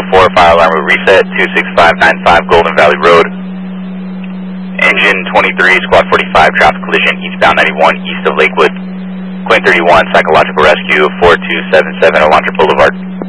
4, fire alarm will reset, 26595 Golden Valley Road. Engine 23, squad 45, traffic collision, eastbound 91, east of Lakewood. Quinn 31, psychological rescue, 4277 Alondra Boulevard.